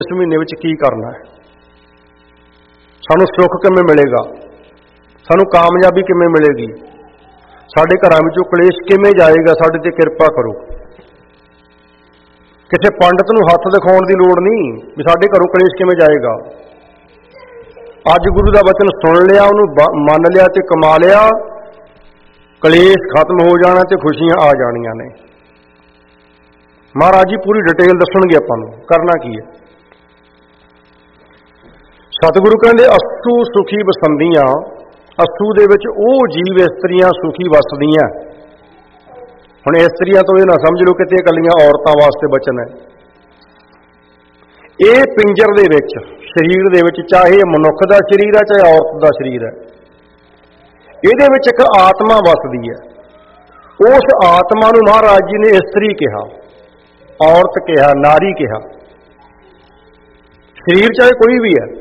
इस महीने में की करना है, सानू सुख किवें मिलेगा, सानू कामयाबी किवें मिलेगी, साडे घरां विचों कलेश किवें जाएगा, साडे ते किरपा करो। किसी पंडित नूं हत्थ दिखाउण दी लोड़ नहीं भी साडे घरों कलेश किवें जाएगा। अज गुरु दा वचन सुन लिया, उहनूं मन लिया ते कमा लिया, कलेश खत्म हो जाना ते खुशियां आ जाणियां ने। महाराज जी पूरी डिटेल दसणगे आपां नूं करना की है। सतगुरु कहते अस्तु सुखी वसंदियां, अस्तु दे विच ओह जीव इस्त्रियां सुखी वसदियां। हुण इस्त्रियां तो यह ना समझ लो कि इकल्लियां औरतां वास्ते वचन है। ये पिंजर दे विच शरीर दे विच चाहे मनुख दा शरीर है चाहे औरत दा शरीर है, इहदे विच एक आत्मा वसदी है। उस आत्मा नूं महाराज जी ने इस्त्री कहा, औरत कहा, नारी कहा। शरीर चाहे कोई भी है,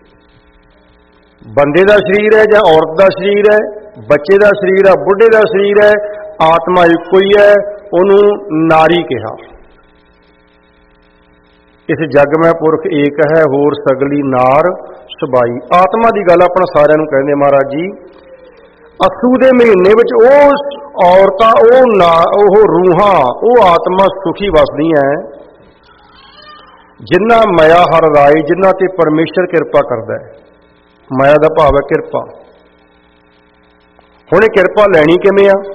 बंदे का शरीर है या औरत का शरीर है, बच्चे का शरीर है, बुढ़े का शरीर है, आत्मा एको ही है, उन्होंने नारी कहा। इस जग में पुरख एक है, होर सगली नार सुबाई। आत्मा की गल अपना सारिਆਂ ਨੂੰ कहते महाराज जी। असू के महीने में औरतां ओह रूहां ओह आत्मा सुखी वसदियां जिन्ना माया हर राय, जिन्ना ते परमेश्वर किरपा करता है। माया का भाव है किरपा। हुण किरपा लैनी किवें आ?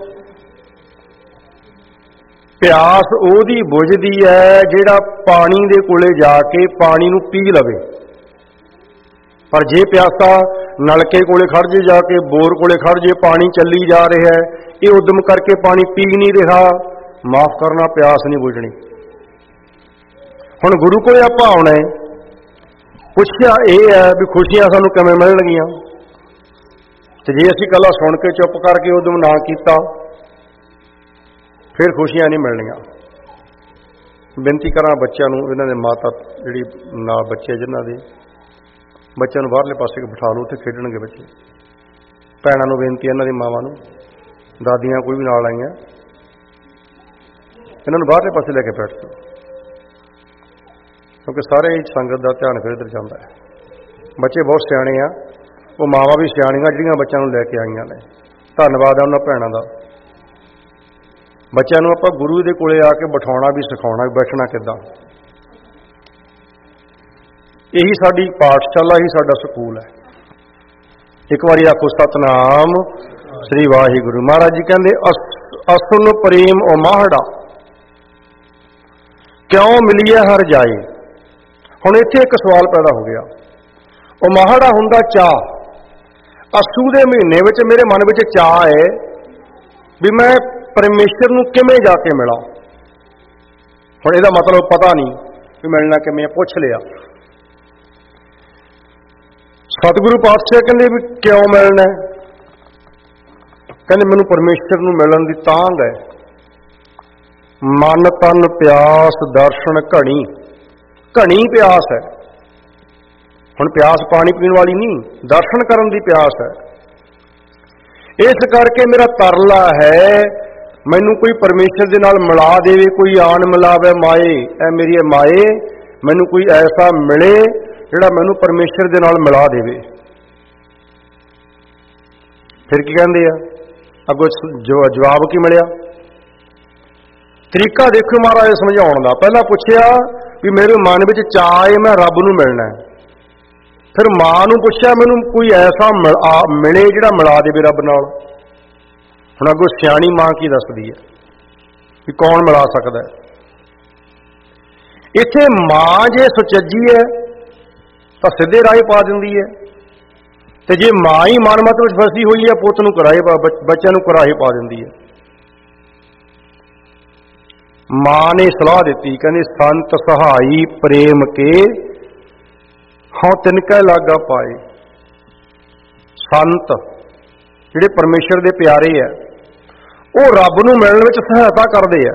प्यास ओहदी बुझदी है जिहड़ा पानी दे कोले जाके पानी नूं पी लवे। पर जे प्यासा नलके कोले खड़ जे, जाके बोर कोले खड़ जे, पानी चली जा रहा है, ये उद्यम करके पानी पी नहीं रहा, माफ करना प्यास नहीं बुझनी। हुण गुरु कोले आपां आउणा है, पुछया यह है भी खुशियां सानूं किवें मिलणगीਆਂ, ते जे असीं कला सुण के चुप करके उद्यम ना कीता फिर खुशियां नहीं मिलणीਆਂ। बेनती करा बच्चों नूं, इन्हां दे माता जिहड़ी नाल बच्चे जिन्हां दे बच्चों नूं बाहरले पासे बिठा लो, उत्थे खेडणगे बच्चे। भैणां नूं बेनती, इन्हां दी मावां नूं, दादियां कोई भी नाल आईयां, इन्हां नूं बाहरले पासे लैके बैठ जाओ, क्योंकि सारे संगत का ध्यान फिर इधर जाता है। बच्चे बहुत सियाणे आ, वो मावां भी सियाणियां जिहड़ियां बच्चों नूं लैके आईयां ने। धन्नवाद है उन्हां भैणां दा। बच्चों नूं आपां गुरु दे कोले आके बिठाउणा भी सिखाउणा भी, बैठना किद्दां। यही साडी पाठशाला ही साडा स्कूल है। एक बारी आखो सतनाम श्री वाहिगुरू। महाराज जी कहते असुन प्रेम उमाहड़ा क्यों मिलिए हर जाए। हुण इत्थे एक सवाल पैदा हो गया। उमाहड़ा हुंदा चाह। असू दे महीने विच मेरे मन विच चाह है भी मैं परमेश्वर नूं किवें जाके मिलां। हुण इहदा मतलब पता नहीं भी मिलना किवें, पुछ लिया। सतगुरु पातशाह कहंदे भी क्यों मिलना है? कहंदे मैनूं परमेश्वर नूं मिलण दी तांघ है। मन तन प्यास दर्शन घणी, घणी प्यास है। हुण प्यास पानी पीण वाली नहीं, दर्शन करन दी प्यास है। इस करके मेरा तरला है मैनू कोई परमेश्वर दे नाल मिला देवे, कोई आन मिलावे माए, ऐ मेरी माए मैनू कोई ऐसा मिले जिहड़ा मैनू परमेश्वर दे नाल मिला देवे। फिर की कहंदे आ अगों जवाब की मिलिया? तरीका देखो महाराज समझाउण दा। पहला पुछया भी मेरे मन विच चाह है मैं रब नूं मिलना है। फिर मां नूं पुछया मैनू कोई ऐसा मिले जिहड़ा मिला देवे रब नाल। हुण अगों सियाणी मां की दसदी है कि कौन मिला सकदा है। इत्थे मां जे सुचज्जी है तो सीधे राह पा दिंदी है, ते जे मां ही मनमत विच फसी हुई है पुੱਤ नूं कराहे बच्चे नूं कराहे पा दिंदी है। मां ने सलाह दी, कहंदी संत सहाई प्रेम के हाँ तिनका लागा पाए। संत जिहड़े परमेश्वर दे प्यारे है वो रब नूं मिलण विच सहायता करदे आ,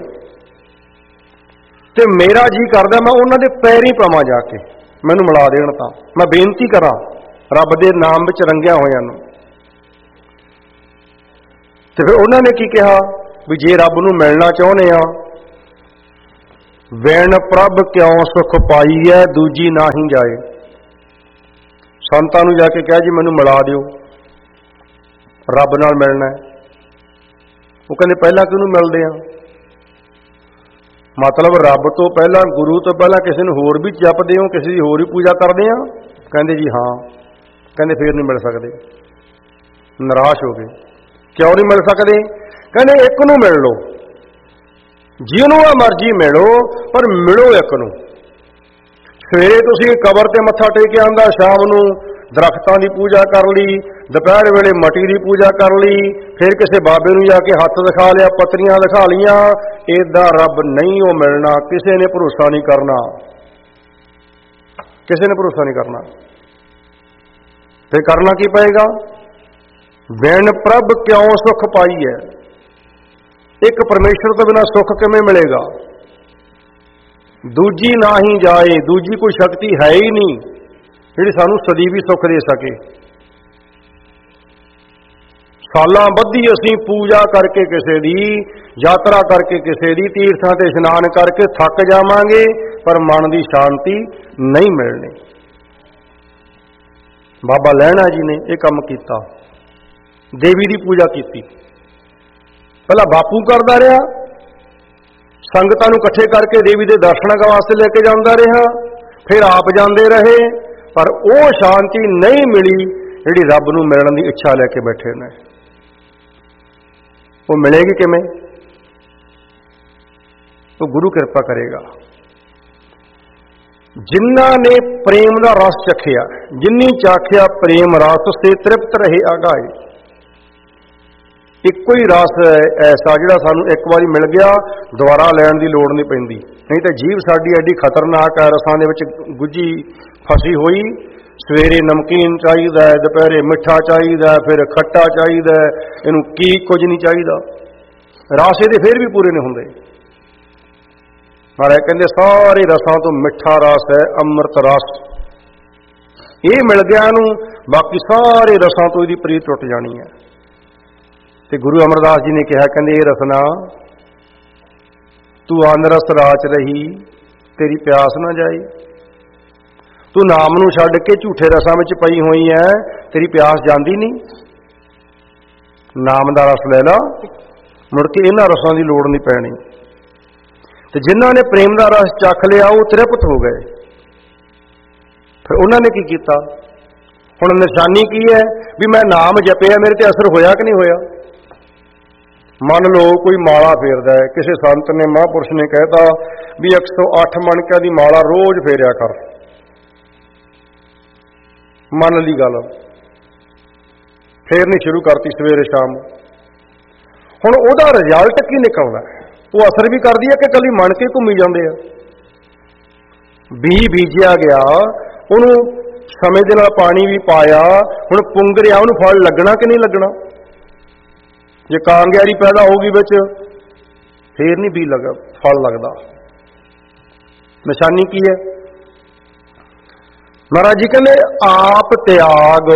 ते मेरा जी करदा मैं उन्हां दे पैरीं पवां जाके मैनूं मिला देण। तां मैं बेनती करां रब दे नाम विच रंगिया होइआं नूं। ते फिर उन्हां ने की कहा भी जे रब नूं मिलना चाहुंदे आ ਵੈਣ ਪ੍ਰਭ ਕਿਉਂ ਸੁਖ ਪਾਈਐ ਦੂਜੀ ਨਾਹੀਂ ਜਾਏ। ਸੰਤਾਂ ਨੂੰ ਜਾ ਕੇ ਕਿਹਾ ਜੀ ਮੈਨੂੰ ਮਿਲਾ ਦਿਓ, ਰੱਬ ਨਾਲ ਮਿਲਣਾ। ਉਹ ਕਹਿੰਦੇ ਪਹਿਲਾਂ ਕਿਹਨੂੰ ਮਿਲਦੇ ਆ? ਮਤਲਬ ਰੱਬ ਤੋਂ ਪਹਿਲਾਂ, ਗੁਰੂ ਤੋਂ ਪਹਿਲਾਂ ਕਿਸੇ ਨੂੰ ਹੋਰ ਵੀ ਜਪਦੇ ਹੋ, ਕਿਸੇ ਦੀ ਹੋਰ ਵੀ ਪੂਜਾ ਕਰਦੇ ਆ? ਕਹਿੰਦੇ ਜੀ ਹਾਂ। ਕਹਿੰਦੇ ਫੇਰ ਨਹੀਂ ਮਿਲ ਸਕਦੇ। ਨਿਰਾਸ਼ ਹੋ ਗਏ। ਕਿਉਂ ਨਹੀਂ ਮਿਲ ਸਕਦੇ? ਕਹਿੰਦੇ ਇੱਕ ਨੂੰ ਮਿਲ ਲਓ, ਜਿਹਨੂੰ ਆ ਮਰਜ਼ੀ ਮਿਲੋ, ਪਰ ਮਿਲੋ ਇੱਕ ਨੂੰ। ਸਵੇਰੇ ਤੁਸੀਂ ਕਬਰ ਤੇ ਮੱਥਾ ਟੇਕ ਆਉਂਦਾ, ਸ਼ਾਮ ਨੂੰ ਦਰਖਤਾਂ ਦੀ ਪੂਜਾ ਕਰ ਲਈ, ਦੁਪਹਿਰ ਵੇਲੇ ਮਟੀ ਦੀ ਪੂਜਾ ਕਰ ਲਈ, ਫਿਰ ਕਿਸੇ ਬਾਬੇ ਨੂੰ ਜਾ ਕੇ ਹੱਥ ਦਿਖਾ ਲਿਆ, ਪੱਤਰੀਆਂ ਦਿਖਾ ਲਈਆਂ। ਏਦਾਂ ਰੱਬ ਨਹੀਂ ਉਹ ਮਿਲਣਾ। ਕਿਸੇ ਨੇ ਭਰੋਸਾ ਨਹੀਂ ਕਰਨਾ, ਕਿਸੇ ਨੇ ਭਰੋਸਾ ਨਹੀਂ ਕਰਨਾ। ਫਿਰ ਕਰਨਾ ਕੀ ਪਏਗਾ? ਵੈਣ ਪ੍ਰਭ ਕਿਉਂ ਸੁਖ ਪਾਈ ਹੈ। ਇੱਕ ਪਰਮੇਸ਼ਰ ਤੋਂ ਬਿਨਾਂ ਸੁੱਖ ਕਿਵੇਂ ਮਿਲੇਗਾ? ਦੂਜੀ ਨਾ ਹੀ ਜਾਏ। ਦੂਜੀ ਕੋਈ ਸ਼ਕਤੀ ਹੈ ਹੀ ਨਹੀਂ ਜਿਹੜੀ ਸਾਨੂੰ ਸਦੀਵੀ ਸੁੱਖ ਦੇ ਸਕੇ। ਸਾਲਾਂ ਬੱਧੀ ਅਸੀਂ ਪੂਜਾ ਕਰਕੇ ਕਿਸੇ ਦੀ, ਯਾਤਰਾ ਕਰਕੇ ਕਿਸੇ ਦੀ, ਤੀਰਥਾਂ ਤੇ ਇਸ਼ਨਾਨ ਕਰਕੇ ਥੱਕ ਜਾਵਾਂਗੇ, ਪਰ ਮਨ ਦੀ ਸ਼ਾਂਤੀ ਨਹੀਂ ਮਿਲਣੀ। ਬਾਬਾ ਲਹਿਣਾ ਜੀ ਨੇ ਇਹ ਕੰਮ ਕੀਤਾ, ਦੇਵੀ ਦੀ ਪੂਜਾ ਕੀਤੀ। ਪਹਿਲਾਂ ਬਾਪੂ ਕਰਦਾ ਰਿਹਾ, ਸੰਗਤਾਂ ਨੂੰ ਇਕੱਠੇ ਕਰਕੇ ਦੇਵੀ ਦੇ ਦਰਸ਼ਨਾਂ ਵਾਸਤੇ ਲੈ ਕੇ ਜਾਂਦਾ ਰਿਹਾ, ਫਿਰ ਆਪ ਜਾਂਦੇ ਰਹੇ, ਪਰ ਉਹ ਸ਼ਾਂਤੀ ਨਹੀਂ ਮਿਲੀ ਜਿਹੜੀ ਰੱਬ ਨੂੰ ਮਿਲਣ ਦੀ ਇੱਛਾ ਲੈ ਕੇ ਬੈਠੇ ਨੇ। ਉਹ ਮਿਲੇਗੀ ਕਿਵੇਂ? ਉਹ ਗੁਰੂ ਕਿਰਪਾ ਕਰੇਗਾ। ਜਿਨ੍ਹਾਂ ਨੇ ਪ੍ਰੇਮ ਦਾ ਰਸ ਚਖਿਆ, ਜਿੰਨੀ ਚਾਖਿਆ ਪ੍ਰੇਮ ਰਸ, ਸੇ ਤ੍ਰਿਪਤ ਰਹੇ ਆਗਾਏ। ਇੱਕੋ ਹੀ ਰਸ ਐਸਾ ਜਿਹੜਾ ਸਾਨੂੰ ਇੱਕ ਵਾਰੀ ਮਿਲ ਗਿਆ, ਦੁਬਾਰਾ ਲੈਣ ਦੀ ਲੋੜ ਨਹੀਂ ਪੈਂਦੀ। ਨਹੀਂ ਤਾਂ ਜੀਭ ਸਾਡੀ ਐਡੀ ਖਤਰਨਾਕ ਹੈ, ਰਸਾਂ ਦੇ ਵਿੱਚ ਗੁੱਝੀ ਫਸੀ ਹੋਈ। ਸਵੇਰੇ ਨਮਕੀਨ ਚਾਹੀਦਾ, ਦੁਪਹਿਰੇ ਮਿੱਠਾ ਚਾਹੀਦਾ, ਫਿਰ ਖੱਟਾ ਚਾਹੀਦਾ, ਇਹਨੂੰ ਕੀ ਕੁਝ ਨਹੀਂ ਚਾਹੀਦਾ। ਰਸ ਇਹਦੇ ਫਿਰ ਵੀ ਪੂਰੇ ਨਹੀਂ ਹੁੰਦੇ। ਮਹਾਰਾਜ ਕਹਿੰਦੇ ਸਾਰੇ ਰਸਾਂ ਤੋਂ ਮਿੱਠਾ ਰਸ ਹੈ ਅੰਮ੍ਰਿਤ ਰਸ। ਇਹ ਮਿਲ ਗਿਆ ਇਹਨੂੰ, ਬਾਕੀ ਸਾਰੇ ਰਸਾਂ ਤੋਂ ਇਹਦੀ ਪ੍ਰੀਤ ਟੁੱਟ ਜਾਣੀ ਹੈ। ਤੇ ਗੁਰੂ ਅਮਰਦਾਸ ਜੀ ਨੇ ਕਿਹਾ, ਕਹਿੰਦੇ ਇਹ ਰਸਨਾ ਤੂੰ ਅਨਰਸ ਰਾਚ ਰਹੀ, ਤੇਰੀ ਪਿਆਸ ਨਾ ਜਾਏ। ਤੂੰ ਨਾਮ ਨੂੰ ਛੱਡ ਕੇ ਝੂਠੇ ਰਸਾਂ ਵਿੱਚ ਪਈ ਹੋਈ ਹੈ, ਤੇਰੀ ਪਿਆਸ ਜਾਂਦੀ ਨਹੀਂ। ਨਾਮ ਦਾ ਰਸ ਲੈ ਲਾ, ਮੁੜ ਕੇ ਇਹਨਾਂ ਰਸਾਂ ਦੀ ਲੋੜ ਨਹੀਂ ਪੈਣੀ। ਤੇ ਜਿਨ੍ਹਾਂ ਨੇ ਪ੍ਰੇਮ ਦਾ ਰਸ ਚੱਖ ਲਿਆ ਉਹ ਤ੍ਰਿਪਤ ਹੋ ਗਏ। ਫਿਰ ਉਹਨਾਂ ਨੇ ਕੀ ਕੀਤਾ? ਹੁਣ ਨਿਸ਼ਾਨੀ ਕੀ ਹੈ ਵੀ ਮੈਂ ਨਾਮ ਜਪਿਆ, ਮੇਰੇ ਤੇ ਅਸਰ ਹੋਇਆ ਕਿ ਨਹੀਂ ਹੋਇਆ? ਮੰਨ ਲਓ ਕੋਈ ਮਾਲਾ ਫੇਰਦਾ ਹੈ, ਕਿਸੇ ਸੰਤ ਨੇ, ਮਹਾਂਪੁਰਸ਼ ਨੇ ਕਹਿਤਾ ਵੀ 108 ਮਣਕਿਆਂ ਦੀ ਮਾਲਾ ਰੋਜ਼ ਫੇਰਿਆ ਕਰ। ਮੰਨ ਲਈ ਗੱਲ, ਫੇਰਨੀ ਸ਼ੁਰੂ ਕਰਤੀ ਸਵੇਰੇ ਸ਼ਾਮ। ਹੁਣ ਉਹਦਾ ਰਿਜ਼ਲਟ ਕੀ ਨਿਕਲਦਾ? ਉਹ ਅਸਰ ਵੀ ਕਰਦੀ ਹੈ ਕਿ ਇਕੱਲੀ ਮਣਕੇ ਘੁੰਮੀ ਜਾਂਦੇ ਆ? ਬੀਜਿਆ ਗਿਆ, ਉਹਨੂੰ ਸਮੇਂ ਦੇ ਨਾਲ ਪਾਣੀ ਵੀ ਪਾਇਆ, ਹੁਣ ਪੁੰਗਰਿਆ, ਉਹਨੂੰ ਫਲ ਲੱਗਣਾ ਕਿ ਨਹੀਂ ਲੱਗਣਾ? ਜੇ ਕਾਂਗਿਆਰੀ ਪੈਦਾ ਹੋਊਗੀ ਵਿੱਚ, ਫੇਰ ਨਹੀਂ ਬੀਜ ਲੱਗਾ, ਫਲ ਲੱਗਦਾ। ਨਿਸ਼ਾਨੀ ਕੀ ਹੈ? ਮਹਾਰਾਜ ਜੀ ਕਹਿੰਦੇ ਆਪ ਤਿਆਗ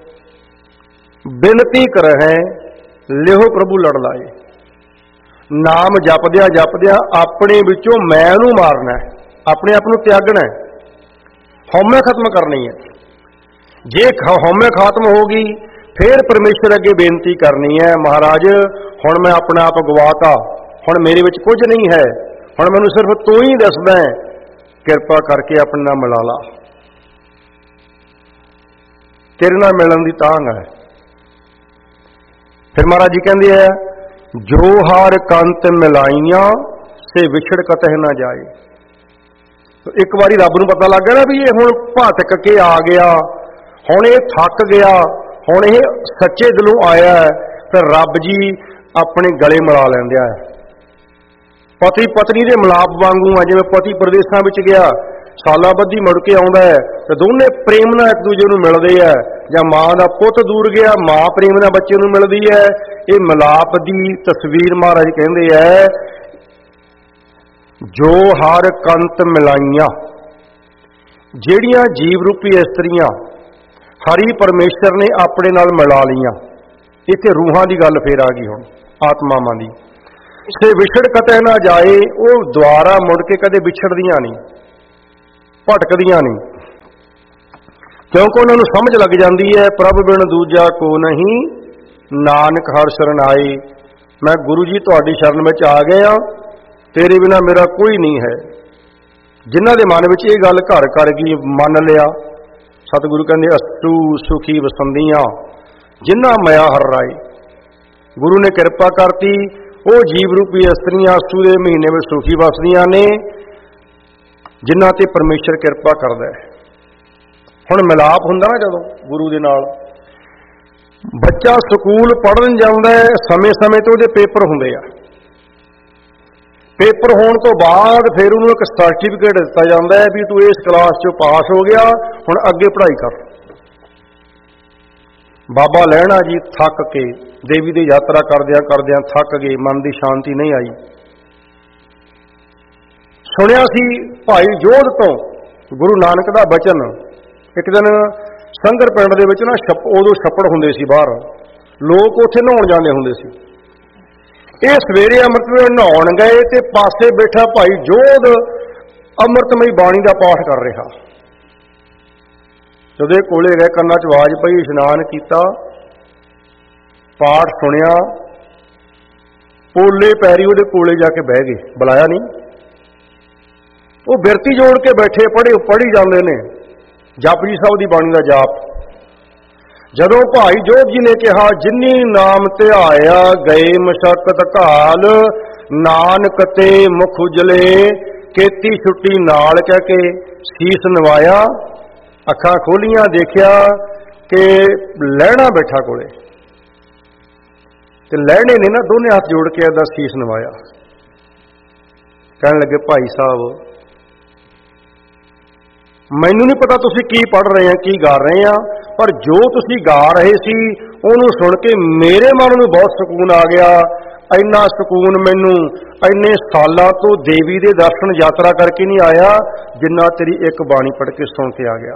ਬਿਨਤੀ ਕਰਹਿ ਲਿਹੋ ਪ੍ਰਭੂ ਲੜ ਲਾਏ। ਨਾਮ ਜਪਦਿਆਂ ਜਪਦਿਆਂ ਆਪਣੇ ਵਿੱਚੋਂ ਮੈਂ ਨੂੰ ਮਾਰਨਾ, ਆਪਣੇ ਆਪ ਨੂੰ ਤਿਆਗਣਾ, ਹਉਮੈ ਖਤਮ ਕਰਨੀ ਹੈ। ਜੇ ਹਉਮੈ ਖਤਮ ਹੋ ਗਈ, ਫਿਰ ਪਰਮੇਸ਼ਰ ਅੱਗੇ ਬੇਨਤੀ ਕਰਨੀ ਹੈ, ਮਹਾਰਾਜ ਹੁਣ ਮੈਂ ਆਪਣਾ ਆਪ ਗਵਾਤਾ, ਹੁਣ ਮੇਰੇ ਵਿੱਚ ਕੁਝ ਨਹੀਂ ਹੈ, ਹੁਣ ਮੈਨੂੰ ਸਿਰਫ ਤੂੰ ਹੀ ਦੱਸਦਾ ਹੈ, ਕਿਰਪਾ ਕਰਕੇ ਆਪਣੇ ਨਾਲ ਮਿਲਾ ਲਾ। ਤੇਰੇ ਨਾਲ ਮਿਲਣ ਦੀ ਤਾਂਘ ਹੈ। ਫਿਰ ਮਹਾਰਾਜ ਜੀ ਕਹਿੰਦੇ ਆ, ਜੋ ਹਾਰ ਕੰਤ ਮਿਲਾਈਆਂ ਸੇ ਵਿਛੜ ਕਤਹਿ ਨਾ ਜਾਏ। ਇੱਕ ਵਾਰੀ ਰੱਬ ਨੂੰ ਪਤਾ ਲੱਗ ਗਿਆ ਨਾ ਵੀ ਇਹ ਹੁਣ ਭਟਕ ਕੇ ਆ ਗਿਆ, ਹੁਣ ਇਹ ਥੱਕ ਗਿਆ, ਹੁਣ ਇਹ ਸੱਚੇ ਦਿਲੋਂ ਆਇਆ ਹੈ, ਫਿਰ ਰੱਬ ਜੀ ਆਪਣੇ ਗਲੇ ਮਿਲਾ ਲੈਂਦੇ ਆ। ਪਤੀ ਪਤਨੀ ਦੇ ਮਿਲਾਪ ਵਾਂਗੂ ਆ, ਜਿਵੇਂ ਪਤੀ ਪ੍ਰਦੇਸ਼ਾਂ ਵਿੱਚ ਗਿਆ, ਸਾਲਾਂ ਬੱਧੀ ਮੁੜ ਕੇ ਆਉਂਦਾ ਹੈ ਤੇ ਦੋਨੇ ਪ੍ਰੇਮ ਨਾਲ ਇੱਕ ਦੂਜੇ ਨੂੰ ਮਿਲਦੇ ਆ। ਜਾਂ ਮਾਂ ਦਾ ਪੁੱਤ ਦੂਰ ਗਿਆ, ਮਾਂ ਪ੍ਰੇਮ ਨਾਲ ਬੱਚੇ ਨੂੰ ਮਿਲਦੀ ਹੈ। ਇਹ ਮਿਲਾਪ ਦੀ ਤਸਵੀਰ ਮਹਾਰਾਜ ਕਹਿੰਦੇ ਹੈ, ਜੋ ਹਰ ਕੰਤ ਮਿਲਾਈਆਂ, ਜਿਹੜੀਆਂ ਜੀਵ ਰੂਪੀ ਇਸਤਰੀਆਂ ਹਰੀ ਪਰਮੇਸ਼ਰ ਨੇ ਆਪਣੇ ਨਾਲ ਮਿਲਾ ਲਈਆਂ। ਇੱਥੇ ਰੂਹਾਂ ਦੀ ਗੱਲ ਫੇਰ ਆ ਗਈ, ਹੁਣ ਆਤਮਾਵਾਂ ਦੀ। ਸੇ ਵਿਛੜ ਕਤੈ ਨਾ ਜਾਏ, ਉਹ ਦੁਆਰਾ ਮੁੜ ਕੇ ਕਦੇ ਵਿਛੜਦੀਆਂ ਨਹੀਂ, ਭਟਕਦੀਆਂ ਨਹੀਂ, ਕਿਉਂਕਿ ਉਹਨਾਂ ਨੂੰ ਸਮਝ ਲੱਗ ਜਾਂਦੀ ਹੈ ਪ੍ਰਭ ਬਿਨ ਦੂਜਾ ਕੋ ਨਹੀਂ, ਨਾਨਕ ਹਰਿ ਸ਼ਰਨ ਆਏ। ਮੈਂ ਗੁਰੂ ਜੀ ਤੁਹਾਡੀ ਸ਼ਰਨ ਵਿੱਚ ਆ ਗਿਆ, ਤੇਰੇ ਬਿਨਾਂ ਮੇਰਾ ਕੋਈ ਨਹੀਂ ਹੈ। ਜਿਨ੍ਹਾਂ ਦੇ ਮਨ ਵਿੱਚ ਇਹ ਗੱਲ ਘਰ ਕਰ ਗਈ, ਮੰਨ ਲਿਆ, ਸਤਿਗੁਰੂ ਕਹਿੰਦੇ ਅਸਤੂ ਸੁਖੀ ਵਸੰਦੀਆਂ ਜਿਨ੍ਹਾਂ ਮਾਇਆ ਹਰ ਰਾਏ। ਗੁਰੂ ਨੇ ਕਿਰਪਾ ਕਰਤੀ, ਉਹ ਜੀਵ ਰੂਪੀ ਇਸਤਰੀਆਂ ਅਸਤੂ ਦੇ ਮਹੀਨੇ ਵਿੱਚ ਸੁਖੀ ਵਸਦੀਆਂ ਨੇ, ਜਿਨ੍ਹਾਂ ਤੇ ਪਰਮੇਸ਼ਰ ਕਿਰਪਾ ਕਰਦਾ ਹੈ। ਹੁਣ ਮਿਲਾਪ ਹੁੰਦਾ ਨਾ ਜਦੋਂ ਗੁਰੂ ਦੇ ਨਾਲ, ਬੱਚਾ ਸਕੂਲ ਪੜ੍ਹਨ ਜਾਂਦਾ ਹੈ, ਸਮੇਂ-ਸਮੇਂ ਤੇ ਉਹਦੇ ਪੇਪਰ ਹੁੰਦੇ ਆ। ਪੇਪਰ ਹੋਣ ਤੋਂ ਬਾਅਦ ਫਿਰ ਉਹਨੂੰ ਇੱਕ ਸਰਟੀਫਿਕੇਟ ਦਿੱਤਾ ਜਾਂਦਾ ਹੈ ਵੀ ਤੂੰ ਇਸ ਕਲਾਸ 'ਚੋਂ ਪਾਸ ਹੋ ਗਿਆ, ਹੁਣ ਅੱਗੇ ਪੜ੍ਹਾਈ ਕਰ। ਬਾਬਾ ਲਹਿਣਾ ਜੀ ਥੱਕ ਕੇ ਦੇਵੀ ਦੀ ਯਾਤਰਾ ਕਰਦਿਆਂ ਕਰਦਿਆਂ ਥੱਕ ਗਏ, ਮਨ ਦੀ ਸ਼ਾਂਤੀ ਨਹੀਂ ਆਈ। ਸੁਣਿਆ ਸੀ ਭਾਈ ਜੋਧ ਤੋਂ ਗੁਰੂ ਨਾਨਕ ਦਾ ਬਚਨ। ਇੱਕ ਦਿਨ ਸੰਗਰ ਪਿੰਡ ਦੇ ਵਿੱਚ ਨਾ ਉਦੋਂ ਛੱਪੜ ਹੁੰਦੇ ਸੀ ਬਾਹਰ, ਲੋਕ ਉੱਥੇ ਨਹਾਉਣ ਜਾਂਦੇ ਹੁੰਦੇ ਸੀ। ਇਹ ਸਵੇਰੇ ਅੰਮ੍ਰਿਤ ਵੇਲੇ ਨਹਾਉਣ ਗਏ ਤੇ ਪਾਸੇ ਬੈਠਾ ਭਾਈ ਜੋਧ ਅੰਮ੍ਰਿਤਮਈ ਬਾਣੀ ਦਾ ਪਾਠ ਕਰ ਰਿਹਾ। ਜਦੋਂ ਇਹ ਕੋਲੇ ਗਏ, ਕੰਨਾਂ 'ਚ ਆਵਾਜ਼ ਪਈ, ਇਸ਼ਨਾਨ ਕੀਤਾ, ਪਾਠ ਸੁਣਿਆ, ਪੋਲੇ ਪੈਰੀ ਉਹਦੇ ਕੋਲੇ ਜਾ ਕੇ ਬਹਿ ਗਏ, ਬੁਲਾਇਆ ਨਹੀਂ। ਉਹ ਬਿਰਤੀ ਜੋੜ ਕੇ ਬੈਠੇ, ਪੜ੍ਹੀ ਜਾਂਦੇ ਨੇ ਜਪਜੀ ਸਾਹਿਬ ਦੀ ਬਾਣੀ ਦਾ ਜਾਪ। ਜਦੋਂ ਭਾਈ ਜੋਧ ਜੀ ਨੇ ਕਿਹਾ ਜਿਨੀ ਨਾਮ ਧਿਆਇਆ ਗਏ ਮਸ਼ੱਕਤ ਘਾਲ, ਨਾਨਕ ਤੇ ਮੁਖ ਉਜਲੇ ਕੀਤੀ ਛੁੱਟੀ ਨਾਲ, ਕਹਿ ਕੇ ਸੀਸ ਨਵਾਇਆ, ਅੱਖਾਂ ਖੋਲੀਆਂ, ਦੇਖਿਆ ਕਿ ਲਹਿਣਾ ਬੈਠਾ ਕੋਲੇ, ਤੇ ਲਹਿਣੇ ਨੇ ਨਾ ਦੋਨੇ ਹੱਥ ਜੋੜ ਕੇ ਇਹਦਾ ਸੀਸ ਨਵਾਇਆ। ਕਹਿਣ ਲੱਗੇ ਭਾਈ ਸਾਹਿਬ ਮੈਨੂੰ ਨਹੀਂ ਪਤਾ ਤੁਸੀਂ ਕੀ ਪੜ੍ਹ ਰਹੇ ਆ, ਕੀ ਗਾ ਰਹੇ ਆ, ਪਰ ਜੋ ਤੁਸੀਂ ਗਾ ਰਹੇ ਸੀ ਉਹਨੂੰ ਸੁਣ ਕੇ ਮੇਰੇ ਮਨ ਨੂੰ ਬਹੁਤ ਸਕੂਨ ਆ ਗਿਆ। ਇੰਨਾ ਸਕੂਨ ਮੈਨੂੰ ਇੰਨੇ ਸਾਲਾਂ ਤੋਂ ਦੇਵੀ ਦੇ ਦਰਸ਼ਨ ਯਾਤਰਾ ਕਰਕੇ ਨਹੀਂ ਆਇਆ ਜਿੰਨਾ ਤੇਰੀ ਇੱਕ ਬਾਣੀ ਪੜ੍ਹ ਕੇ ਸੁਣ ਕੇ ਆ ਗਿਆ।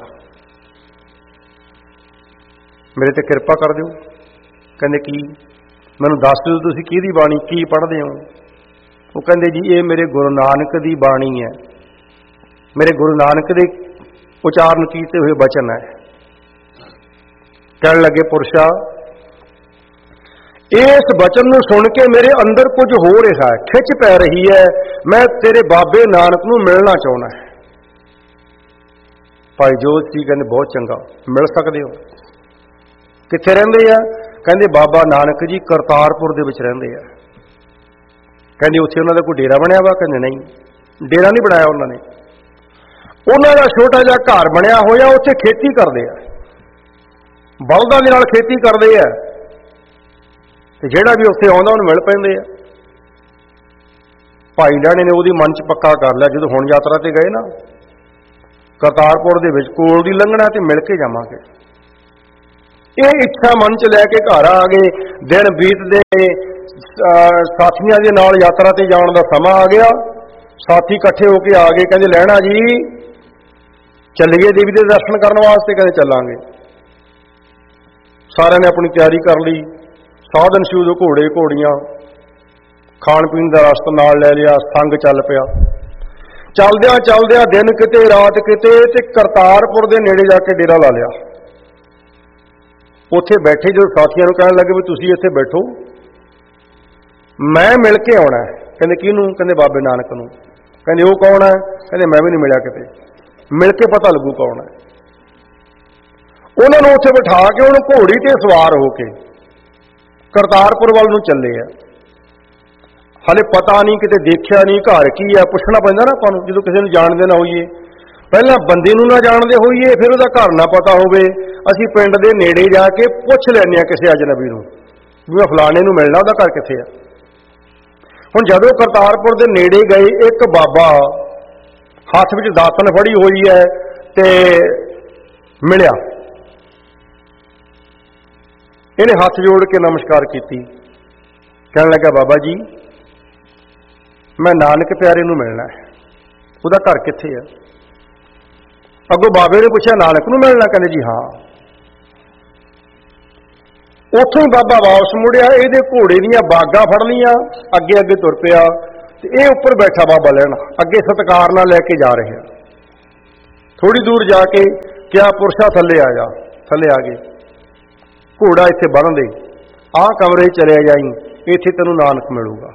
ਮੇਰੇ ਤੇ ਕਿਰਪਾ ਕਰ ਦਿਓ। ਕਹਿੰਦੇ ਕੀ? ਮੈਨੂੰ ਦੱਸ ਦਿਓ ਤੁਸੀਂ ਕਿਹਦੀ ਬਾਣੀ, ਕੀ ਪੜ੍ਹਦੇ ਹੋ? ਉਹ ਕਹਿੰਦੇ ਜੀ ਇਹ ਮੇਰੇ ਗੁਰੂ ਨਾਨਕ ਦੀ ਬਾਣੀ ਹੈ, ਮੇਰੇ ਗੁਰੂ ਨਾਨਕ ਦੇ ਉਚਾਰਨ ਕੀਤੇ ਹੋਏ ਬਚਨ ਹੈ। ਕਹਿਣ ਲੱਗੇ ਪੁਰਸ਼ਾ ਇਸ ਬਚਨ ਨੂੰ ਸੁਣ ਕੇ ਮੇਰੇ ਅੰਦਰ ਕੁਝ ਹੋ ਰਿਹਾ ਹੈ, ਖਿੱਚ ਪੈ ਰਹੀ ਹੈ, ਮੈਂ ਤੇਰੇ ਬਾਬੇ ਨਾਨਕ ਨੂੰ ਮਿਲਣਾ ਚਾਹੁੰਦਾ ਹੈ। ਭਾਈ ਜੋਧ ਜੀ ਕਹਿੰਦੇ ਬਹੁਤ ਚੰਗਾ, ਮਿਲ ਸਕਦੇ ਹੋ। ਕਿੱਥੇ ਰਹਿੰਦੇ ਆ? ਕਹਿੰਦੇ ਬਾਬਾ ਨਾਨਕ ਜੀ ਕਰਤਾਰਪੁਰ ਦੇ ਵਿੱਚ ਰਹਿੰਦੇ ਆ। ਕਹਿੰਦੇ ਉੱਥੇ ਉਹਨਾਂ ਦਾ ਕੋਈ ਡੇਰਾ ਬਣਿਆ ਵਾ? ਕਹਿੰਦੇ ਨਹੀਂ, ਡੇਰਾ ਨਹੀਂ ਬਣਾਇਆ ਉਹਨਾਂ ਨੇ, ਉਹਨਾਂ ਦਾ ਛੋਟਾ ਜਿਹਾ ਘਰ ਬਣਿਆ ਹੋਇਆ, ਉੱਥੇ ਖੇਤੀ ਕਰਦੇ ਆ, ਬਲਦਾਂ ਦੇ ਨਾਲ ਖੇਤੀ ਕਰਦੇ ਆ, ਤੇ ਜਿਹੜਾ ਵੀ ਉੱਥੇ ਆਉਂਦਾ ਉਹਨੂੰ ਮਿਲ ਪੈਂਦੇ ਆ। ਭਾਈ ਲਹਿਣੇ ਨੇ ਉਹਦੀ ਮਨ 'ਚ ਪੱਕਾ ਕਰ ਲਿਆ, ਜਦੋਂ ਹੁਣ ਯਾਤਰਾ ਤੇ ਗਏ ਨਾ ਕਰਤਾਰਪੁਰ ਦੇ ਵਿੱਚ, ਕੋਲ ਦੀ ਲੰਘਣਾ ਤੇ ਮਿਲ ਕੇ ਜਾਵਾਂਗੇ। ਇਹ ਇੱਛਾ ਮਨ 'ਚ ਲੈ ਕੇ ਘਰ ਆ ਗਏ। ਦਿਨ ਬੀਤਦੇ, ਸਾਥੀਆਂ ਦੇ ਨਾਲ ਯਾਤਰਾ ਤੇ ਜਾਣ ਦਾ ਸਮਾਂ ਆ ਗਿਆ। ਸਾਥੀ ਇਕੱਠੇ ਹੋ ਕੇ ਆ ਗਏ, ਕਹਿੰਦੇ ਲਹਿਣਾ ਜੀ ਚੱਲੀਏ ਦੇਵੀ ਦੇ ਦਰਸ਼ਨ ਕਰਨ ਵਾਸਤੇ। ਕਹਿੰਦੇ ਚੱਲਾਂਗੇ। ਸਾਰਿਆਂ ਨੇ ਆਪਣੀ ਤਿਆਰੀ ਕਰ ਲਈ, ਸਾਧਨ ਸੀ ਉਦੋਂ ਘੋੜੇ ਘੋੜੀਆਂ, ਖਾਣ ਪੀਣ ਦਾ ਰਸਤਾ ਨਾਲ ਲੈ ਲਿਆ, ਸੰਗ ਚੱਲ ਪਿਆ। ਚੱਲਦਿਆਂ ਚੱਲਦਿਆਂ ਦਿਨ ਕਿਤੇ ਰਾਤ ਕਿਤੇ, ਤੇ ਕਰਤਾਰਪੁਰ ਦੇ ਨੇੜੇ ਜਾ ਕੇ ਡੇਰਾ ਲਾ ਲਿਆ। ਉੱਥੇ ਬੈਠੇ ਜਦੋਂ ਸਾਥੀਆਂ ਨੂੰ ਕਹਿਣ ਲੱਗੇ ਵੀ ਤੁਸੀਂ ਇੱਥੇ ਬੈਠੋ, ਮੈਂ ਮਿਲ ਕੇ ਆਉਣਾ। ਕਹਿੰਦੇ ਕਿਹਨੂੰ? ਕਹਿੰਦੇ ਬਾਬੇ ਨਾਨਕ ਨੂੰ। ਕਹਿੰਦੇ ਉਹ ਕੌਣ ਹੈ? ਕਹਿੰਦੇ ਮੈਂ ਵੀ ਨਹੀਂ ਮਿਲਿਆ ਕਿਤੇ, ਮਿਲ ਕੇ ਪਤਾ ਲੱਗੂ ਕੌਣ ਹੈ। ਉਹਨਾਂ ਨੂੰ ਉੱਥੇ ਬਿਠਾ ਕੇ ਉਹਨੂੰ ਘੋੜੀ ਤੇ ਸਵਾਰ ਹੋ ਕੇ ਕਰਤਾਰਪੁਰ ਵੱਲ ਨੂੰ ਚੱਲੇ ਆ। ਹਾਲੇ ਪਤਾ ਨਹੀਂ, ਕਿਤੇ ਦੇਖਿਆ ਨਹੀਂ, ਘਰ ਕੀ ਹੈ ਪੁੱਛਣਾ ਪੈਂਦਾ ਨਾ ਆਪਾਂ ਨੂੰ, ਜਦੋਂ ਕਿਸੇ ਨੂੰ ਜਾਣਦੇ ਨਾ ਹੋਈਏ। ਪਹਿਲਾਂ ਬੰਦੇ ਨੂੰ ਨਾ ਜਾਣਦੇ ਹੋਈਏ, ਫਿਰ ਉਹਦਾ ਘਰ ਨਾ ਪਤਾ ਹੋਵੇ, ਅਸੀਂ ਪਿੰਡ ਦੇ ਨੇੜੇ ਜਾ ਕੇ ਪੁੱਛ ਲੈਂਦੇ ਹਾਂ ਕਿਸੇ ਅਜਨਬੀ ਨੂੰ ਵੀ ਮੈਂ ਫਲਾਣੇ ਨੂੰ ਮਿਲਣਾ, ਉਹਦਾ ਘਰ ਕਿੱਥੇ ਆ। ਹੁਣ ਜਦੋਂ ਕਰਤਾਰਪੁਰ ਦੇ ਨੇੜੇ ਗਏ, ਇੱਕ ਬਾਬਾ ਹੱਥ ਵਿੱਚ ਦਾਤਨ ਫੜੀ ਹੋਈ ਹੈ ਤੇ ਮਿਲਿਆ। ਇਹਨੇ ਹੱਥ ਜੋੜ ਕੇ ਨਮਸਕਾਰ ਕੀਤੀ। ਕਹਿਣ ਲੱਗਾ ਬਾਬਾ ਜੀ ਮੈਂ ਨਾਨਕ ਪਿਆਰੇ ਨੂੰ ਮਿਲਣਾ ਹੈ, ਉਹਦਾ ਘਰ ਕਿੱਥੇ ਹੈ? ਅੱਗੋਂ ਬਾਬੇ ਨੇ ਪੁੱਛਿਆ ਨਾਨਕ ਨੂੰ ਮਿਲਣਾ? ਕਹਿੰਦੇ ਜੀ ਹਾਂ। ਉੱਥੋਂ ही बाबा वापस मुड़िया, ਇਹਦੇ घोड़े ਦੀਆਂ ਬਾਗਾਂ ਫੜ ਲੀਆਂ, ਅੱਗੇ ਅੱਗੇ ਤੁਰ ਪਿਆ ਤੇ ਇਹ ਉੱਪਰ ਬੈਠਾ ਬਾਬਾ ਲੈਣਾ, ਅੱਗੇ ਸਤਿਕਾਰ ਨਾਲ ਲੈ ਕੇ ਜਾ ਰਿਹਾ। ਥੋੜੀ ਦੂਰ ਜਾ ਕੇ ਕਿਹਾ, ਪੁਰਸ਼ਾ ਥੱਲੇ ਆ ਜਾ। ਥੱਲੇ ਆ ਗਏ, ਘੋੜਾ ਇੱਥੇ ਬੰਨ੍ਹ ਦੇ, ਆਹ ਕਮਰੇ ਚਲੇ ਜਾਈ, ਇੱਥੇ ਤੈਨੂੰ ਨਾਨਕ ਮਿਲੂਗਾ।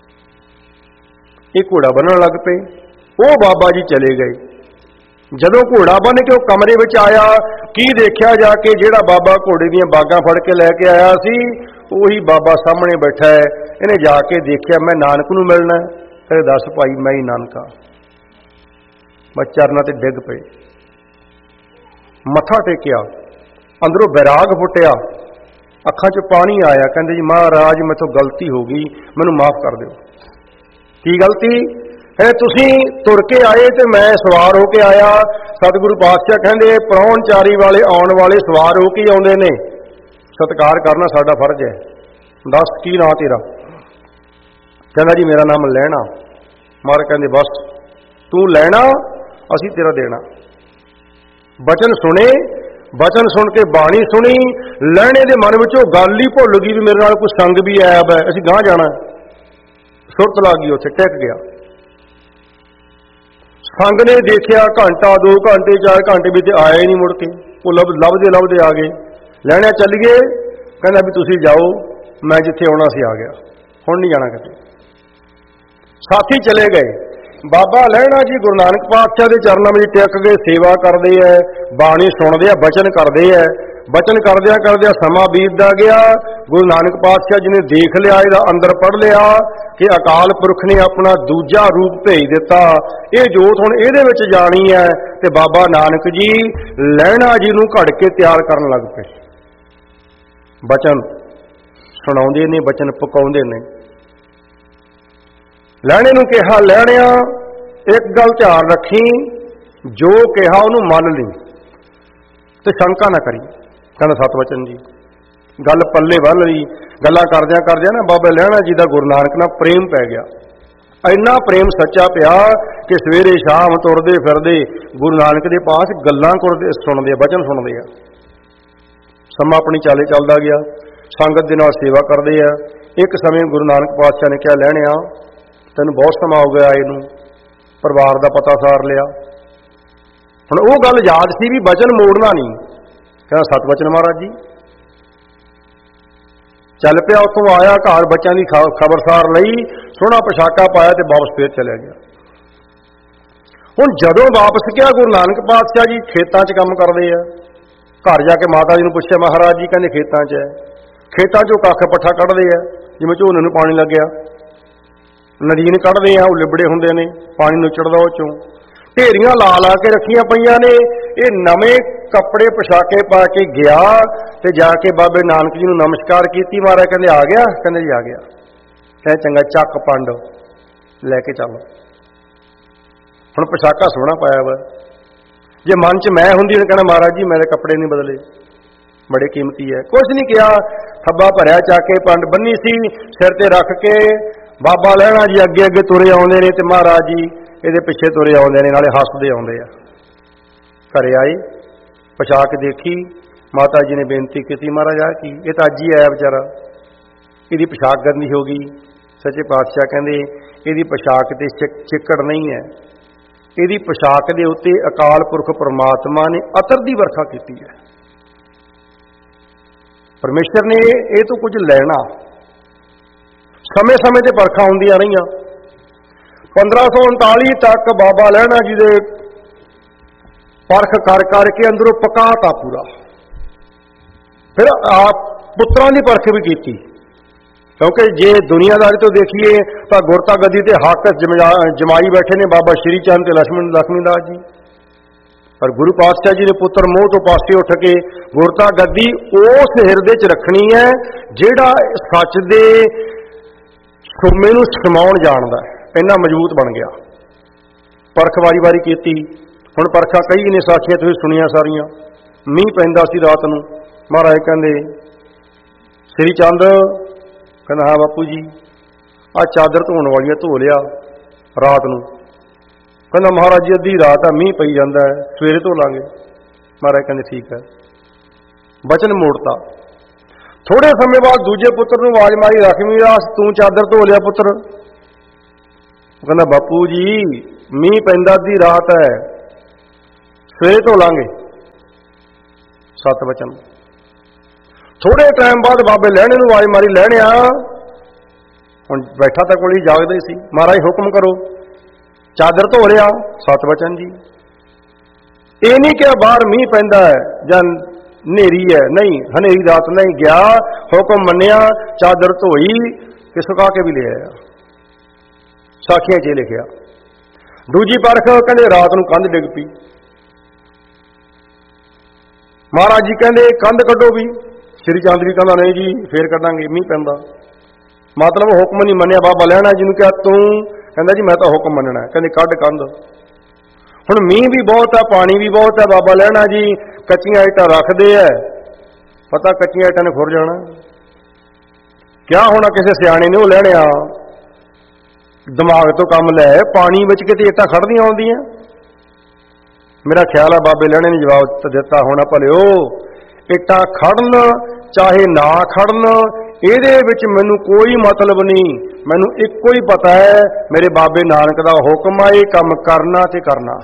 ਇਹ ਘੋੜਾ ਬੰਨ੍ਹਣ ਲੱਗ ਪਏ। ਉਹ ਬਾਬਾ ਜੀ ਚਲੇ ਗਏ। ਜਦੋਂ ਘੋੜਾ ਬੰਨ੍ਹ ਕੇ ਉਹ ਕਮਰੇ ਵਿੱਚ ਆਇਆ, ਕੀ ਦੇਖਿਆ ਜਾ ਕੇ, ਜਿਹੜਾ ਬਾਬਾ ਘੋੜੇ ਦੀਆਂ ਬਾਗਾਂ ਫੜ ਕੇ ਲੈ ਕੇ ਆਇਆ ਸੀ ਉਹੀ ਬਾਬਾ ਸਾਹਮਣੇ ਬੈਠਾ ਹੈ। ਇਹਨੇ ਜਾ ਕੇ ਦੇਖਿਆ, ਮੈਂ ਨਾਨਕ ਨੂੰ ਮਿਲਣਾ। ਕਹਿੰਦੇ, ਦੱਸ ਭਾਈ, ਮੈਂ ਹੀ ਨਾਨਕ ਹਾਂ। ਮੈਂ ਚਰਨਾਂ ਤੇ ਡਿੱਗ ਪਏ, ਮੱਥਾ ਟੇਕਿਆ, ਅੰਦਰੋਂ ਬੈਰਾਗ ਫੁੱਟਿਆ, ਅੱਖਾਂ 'ਚ ਪਾਣੀ ਆਇਆ। ਕਹਿੰਦੇ, ਜੀ ਮਹਾਰਾਜ ਮੈਥੋਂ ਗਲਤੀ ਹੋ ਗਈ, ਮੈਨੂੰ ਮਾਫ ਕਰ ਦਿਓ। ਕੀ ਗਲਤੀ ਹੈ? ਤੁਸੀਂ ਤੁਰ ਕੇ ਆਏ ਤੇ ਮੈਂ ਸਵਾਰ ਹੋ ਕੇ ਆਇਆ। ਸਤਿਗੁਰੂ ਪਾਤਸ਼ਾਹ ਕਹਿੰਦੇ, ਪ੍ਰਾਹੁਣਚਾਰੀ ਵਾਲੇ ਆਉਣ ਵਾਲੇ ਸਵਾਰ ਹੋ ਕੇ ਆਉਂਦੇ ਨੇ, ਸਤਿਕਾਰ ਕਰਨਾ ਸਾਡਾ ਫਰਜ਼ ਹੈ। ਦੱਸ ਕੀ ਨਾਂ ਤੇਰਾ? ਕਹਿੰਦਾ, ਜੀ ਮੇਰਾ ਨਾਮ ਲੈਣਾ। ਮਹਾਰਾਜ ਕਹਿੰਦੇ, ਬਸ ਤੂੰ ਲੈਣਾ, ਅਸੀਂ ਤੇਰਾ ਦੇਣਾ। ਬਚਨ ਸੁਣੇ, ਬਚਨ ਸੁਣ ਕੇ ਬਾਣੀ ਸੁਣੀ। ਲੈਣੇ ਦੇ ਮਨ ਵਿੱਚ ਉਹ ਗੱਲ ਹੀ ਭੁੱਲ ਗਈ ਵੀ ਮੇਰੇ ਨਾਲ ਕੋਈ ਸੰਗ ਵੀ ਆਇਆ ਹੈ, ਅਸੀਂ ਗਾਂਹ ਜਾਣਾ। ਸੁਰਤ ਲੱਗ ਗਈ, ਉੱਥੇ ਟਿਕ ਗਿਆ। ਸੰਗ ਨੇ ਦੇਖਿਆ, ਘੰਟਾ 2 ਘੰਟੇ 4 ਘੰਟੇ ਵਿੱਚ ਆਇਆ ਹੀ ਨਹੀਂ ਮੁੜ ਕੇ। ਉਹ ਲੱਭਦੇ ਆ ਗਏ। ਲੈਣਾ ਚੱਲੀਏ? ਕਹਿੰਦਾ ਵੀ ਤੁਸੀਂ ਜਾਓ, ਮੈਂ ਜਿੱਥੇ ਆਉਣਾ ਸੀ ਆ ਗਿਆ, ਹੁਣ ਨਹੀਂ ਜਾਣਾ ਕਿਤੇ। ਸਾਥੀ ਚਲੇ ਗਏ। ਬਾਬਾ ਲਹਿਣਾ ਜੀ ਗੁਰੂ ਨਾਨਕ ਪਾਤਸ਼ਾਹ ਦੇ ਚਰਨਾਂ ਵਿੱਚ ਟਿਕ ਗਏ, ਸੇਵਾ ਕਰਦੇ ਹੈ, ਬਾਣੀ ਸੁਣਦੇ ਆ, ਬਚਨ ਕਰਦੇ ਹੈ। ਬਚਨ ਕਰਦਿਆਂ ਕਰਦਿਆਂ ਸਮਾਂ ਬੀਤਦਾ ਗਿਆ। ਗੁਰੂ ਨਾਨਕ ਪਾਤਸ਼ਾਹ ਜੀ ਨੇ ਦੇਖ ਲਿਆ, ਇਹਦਾ ਅੰਦਰ ਪੜ੍ਹ ਲਿਆ ਕਿ ਅਕਾਲ ਪੁਰਖ ਨੇ ਆਪਣਾ ਦੂਜਾ ਰੂਪ ਭੇਜ ਦਿੱਤਾ, ਇਹ ਜੋਤ ਹੁਣ ਇਹਦੇ ਵਿੱਚ ਜਾਣੀ ਹੈ। ਤੇ ਬਾਬਾ ਨਾਨਕ ਜੀ ਲਹਿਣਾ ਜੀ ਨੂੰ ਘੜ ਕੇ ਤਿਆਰ ਕਰਨ ਲੱਗ ਪਏ। ਬਚਨ ਸੁਣਾਉਂਦੇ ਨੇ, ਬਚਨ ਪਕਾਉਂਦੇ ਨੇ। ਲਹਿਣੇ ਨੂੰ ਕਿਹਾ, ਲਹਿਣਿਆ ਇੱਕ ਗੱਲ ਧਿਆਨ ਰੱਖੀ, ਜੋ ਕਿਹਾ ਉਹਨੂੰ ਮੰਨ ਲਈ ਤੇ ਸ਼ੰਕਾ ਨਾ ਕਰੀ। ਕਹਿੰਦਾ, ਸਤਿਵਚਨ ਜੀ। ਗੱਲ ਪੱਲੇ ਬੰਨ੍ਹ ਲਈ। ਗੱਲਾਂ ਕਰਦਿਆਂ ਕਰਦਿਆਂ ਨਾ ਬਾਬਾ ਲਹਿਣਾ ਜੀ ਦਾ ਗੁਰੂ ਨਾਨਕ ਨਾਲ ਪ੍ਰੇਮ ਪੈ ਗਿਆ। ਇੰਨਾ ਪ੍ਰੇਮ ਸੱਚਾ ਪਿਆ ਕਿ ਸਵੇਰੇ ਸ਼ਾਮ ਤੁਰਦੇ ਫਿਰਦੇ ਗੁਰੂ ਨਾਨਕ ਦੇ ਪਾਸ ਗੱਲਾਂ ਸੁਣਦੇ ਆ, ਬਚਨ ਸੁਣਦੇ ਆ। ਸਮਾਂ ਆਪਣੀ ਚਾਲੇ ਚੱਲਦਾ ਗਿਆ, ਸੰਗਤ ਦੇ ਨਾਲ ਸੇਵਾ ਕਰਦੇ ਆ। ਇੱਕ ਸਮੇਂ ਗੁਰੂ ਨਾਨਕ ਪਾਤਸ਼ਾਹ ਨੇ ਕਿਹਾ, ਲਹਿਣਿਆ ਤੈਨੂੰ ਬਹੁਤ ਸਮਾਂ ਹੋ ਗਿਆ ਇਹਨੂੰ, ਪਰਿਵਾਰ ਦਾ ਪਤਾ ਸਾਰ ਲਿਆ। ਹੁਣ ਉਹ ਗੱਲ ਯਾਦ ਸੀ ਵੀ ਬਚਨ ਮੋੜਨਾ ਨਹੀਂ। ਕਹਿੰਦਾ, ਸਤਿਵਚਨ ਮਹਾਰਾਜ ਜੀ। ਚੱਲ ਪਿਆ, ਉੱਥੋਂ ਆਇਆ, ਘਰ ਬੱਚਿਆਂ ਦੀ ਖਬਰਸਾਰ ਲਈ, ਸੋਹਣਾ ਪੋਸ਼ਾਕਾ ਪਾਇਆ ਤੇ ਵਾਪਸ ਫੇਰ ਚਲਿਆ ਗਿਆ। ਹੁਣ ਜਦੋਂ ਵਾਪਸ ਗਿਆ, ਗੁਰੂ ਨਾਨਕ ਪਾਤਸ਼ਾਹ ਜੀ ਖੇਤਾਂ 'ਚ ਕੰਮ ਕਰਦੇ ਆ। ਘਰ ਜਾ ਕੇ ਮਾਤਾ ਜੀ ਨੂੰ ਪੁੱਛਿਆ, ਮਹਾਰਾਜ ਜੀ ਕਹਿੰਦੇ ਖੇਤਾਂ 'ਚ ਹੈ। ਖੇਤਾਂ 'ਚੋਂ ਕੱਖ ਪੱਠਾ ਕੱਢਦੇ ਆ, ਜਿਵੇਂ ਝੋਨੇ ਨੂੰ ਪਾਣੀ ਲੱਗਿਆ, ਨਦੀਨ ਕੱਢਦੇ ਆ, ਉਹ ਲਿਬੜੇ ਹੁੰਦੇ ਨੇ, ਪਾਣੀ ਨੁੱਚੜਦਾ ਉਹ 'ਚੋਂ। ਢੇਰੀਆਂ ਲਾ ਕੇ ਰੱਖੀਆਂ ਪਈਆਂ ਨੇ। ਇਹ ਨਵੇਂ ਕੱਪੜੇ ਪੋਸ਼ਾਕੇ ਪਾ ਕੇ ਗਿਆ ਤੇ ਜਾ ਕੇ ਬਾਬੇ ਨਾਨਕ ਜੀ ਨੂੰ ਨਮਸਕਾਰ ਕੀਤੀ। ਮਹਾਰਾਜ ਕਹਿੰਦੇ, ਆ ਗਿਆ? ਕਹਿੰਦੇ, ਜੀ ਆ ਗਿਆ। ਕਹਿੰਦੇ, ਚੰਗਾ, ਚੱਕ ਪੰਡ ਲੈ ਕੇ ਚੱਲ। ਹੁਣ ਪੋਸ਼ਾਕਾ ਸੋਹਣਾ ਪਾਇਆ ਵਾ। ਜੇ ਮਨ 'ਚ ਮੈਂ ਹੁੰਦੀ ਤਾਂ ਕਹਿਣਾ, ਮਹਾਰਾਜ ਜੀ ਮੇਰੇ ਕੱਪੜੇ ਨਹੀਂ ਬਦਲੇ, ਬੜੇ ਕੀਮਤੀ ਹੈ। ਕੁਛ ਨਹੀਂ ਕਿਹਾ, ਥੱਬਾ ਭਰਿਆ, ਚੱਕ ਕੇ ਪੰਡ ਬੰਨੀ ਸੀ ਸਿਰ ਤੇ ਰੱਖ ਕੇ। ਬਾਬਾ ਲਹਿਣਾ ਜੀ ਅੱਗੇ ਅੱਗੇ ਤੁਰੇ ਆਉਂਦੇ ਨੇ ਤੇ ਮਹਾਰਾਜ ਜੀ ਇਹਦੇ ਪਿੱਛੇ ਤੁਰੇ ਆਉਂਦੇ ਨੇ, ਨਾਲੇ ਹੱਸਦੇ ਆਉਂਦੇ ਆ। ਘਰੇ ਆਏ, ਪੋਸ਼ਾਕ ਦੇਖੀ, ਮਾਤਾ ਜੀ ਨੇ ਬੇਨਤੀ ਕੀਤੀ, ਮਹਾਰਾਜ ਆ ਕੀ, ਇਹ ਤਾਂ ਅੱਜ ਹੀ ਆਇਆ ਵਿਚਾਰਾ, ਇਹਦੀ ਪੋਸ਼ਾਕ ਗੰਦੀ ਹੋ ਗਈ। ਸੱਚੇ ਪਾਤਸ਼ਾਹ ਕਹਿੰਦੇ, ਇਹਦੀ ਪੋਸ਼ਾਕ ਤੇ ਚਿੱਕੜ ਨਹੀਂ ਹੈ, ਇਹਦੀ ਪੋਸ਼ਾਕ ਦੇ ਉੱਤੇ ਅਕਾਲ ਪੁਰਖ ਪਰਮਾਤਮਾ ਨੇ ਅਤਰ ਦੀ ਵਰਖਾ ਕੀਤੀ ਹੈ। ਪਰਮੇਸ਼ਰ ਨੇ ਇਹ ਤੋਂ ਕੁਝ ਲੈਣਾ। ਸਮੇਂ ਸਮੇਂ ਤੇ ਪਰਖਾਂ ਹੁੰਦੀਆਂ ਰਹੀਆਂ। 1539 ਤੱਕ ਬਾਬਾ ਲਹਿਣਾ ਜੀ ਦੇ ਪਰਖ ਕਰ ਕਰਕੇ ਅੰਦਰੋਂ ਪਕਾਤਾ ਪੂਰਾ। ਫਿਰ ਆਪ ਪੁੱਤਰਾਂ ਦੀ ਪਰਖ ਵੀ ਕੀਤੀ, ਕਿਉਂਕਿ ਜੇ ਦੁਨੀਆਦਾਰੀ ਤੋਂ ਦੇਖੀਏ ਤਾਂ ਗੁਰਤਾ ਗੱਦੀ ਤੇ ਹੱਕ ਜਮਾਈ ਬੈਠੇ ਨੇ ਬਾਬਾ ਸ਼੍ਰੀ ਚੰਦ ਤੇ ਲక్ష్ਮੀ ਦਾਸ ਜੀ। ਪਰ ਗੁਰੂ ਪਾਤਸ਼ਾਹ ਜੀ ਨੇ ਪੁੱਤਰ ਮੋਹ ਤੋਂ ਪਾਸੇ ਉੱਠ ਕੇ ਗੁਰਤਾ ਗੱਦੀ ਉਸ ਹਿਰਦੇ 'ਚ ਰੱਖਣੀ ਹੈ ਜਿਹੜਾ ਸੱਚ ਦੇ ਸੋਮੇ ਨੂੰ ਸਮਾਉਣ ਜਾਣਦਾ। ਇੰਨਾ ਮਜ਼ਬੂਤ ਬਣ ਗਿਆ। ਪਰਖ ਵਾਰੀ ਕੀਤੀ। ਹੁਣ ਪਰਖਾਂ ਕਈ ਨੇ, ਸਾਖੀਆਂ ਤੁਸੀਂ ਸੁਣੀਆਂ ਸਾਰੀਆਂ। ਮੀਂਹ ਪੈਂਦਾ ਸੀ ਰਾਤ ਨੂੰ। ਮਹਾਰਾਜ ਕਹਿੰਦੇ, ਸ੍ਰੀ ਚੰਦ ਕਹਿੰਦਾ, ਹਾਂ ਬਾਪੂ ਜੀ, ਆਹ ਚਾਦਰ ਧੋਣ ਵਾਲੀ ਆ, ਧੋ ਲਿਆ ਰਾਤ ਨੂੰ। ਕਹਿੰਦਾ, ਮਹਾਰਾਜ ਜੀ ਅੱਧੀ ਰਾਤ ਆ, ਮੀਂਹ ਪਈ ਜਾਂਦਾ ਹੈ, ਸਵੇਰੇ ਧੋ ਲਾਂਗੇ। ਮਹਾਰਾਜ ਕਹਿੰਦੇ, ਠੀਕ ਹੈ। ਬਚਨ ਮੋੜਤਾ। थोड़े समय बाद दूजे पुत्र नूं आवाज मारी, लक्ष्मी दास तू चादर धो लिया पुत्र? वो कहंदा बापू जी मींह पैंदा दी रात है, सवेरे धो लांगे। 7 वचन। थोड़े टाइम बाद बाबे लहणे नूं आवाज मारी, लहणिया हुण बैठा तां कोल ही जागदा ही सी, महाराज हुक्म करो। चादर धो लिया। 7 वचन जी। ये नहीं कि बाहर मींह पैंदा है जां हनेरी है, नहीं, हनेरी रात नहीं गया, हुक्म मन्निया, चादर धोई ते सुका के भी ले आया। साखियां च लिखिया। दूजी परख कहंदे रात नूं कंध डिग पई। महाराज जी कहंदे कंध कड्डो भी। श्री चंद भी कहंदा नहीं जी फिर कड्डांगे, मींह पैंदा। मतलब हुक्म नहीं मन्निया। बाबा लहणा जी नूं कहा तूं, कहंदा जी मैं तो हुक्म मन्नना। कहंदे कड्ड कंध। हुण मींह भी बहुत है, पानी भी बहुत है, बाबा लहणा जी कच्चियां ईटां रखदे है, पता कच्चियां ईटां ने खुर जाना। क्या होना किसी सियाणे ने, वो लहणिया दिमाग तो काम लै, पानी विच किते ईटां खड़दियां आउंदियां। मेरा ख्याल है बाबे लहणे ने जवाब दिता होना, भलिओ ईटां खड़न चाहे ना खड़न ਇਹਦੇ ਵਿੱਚ ਮੈਨੂੰ कोई मतलब नहीं, मैनू एको ही पता है मेरे बाबे नानक का हुक्म आ, ये काम करना ते करना।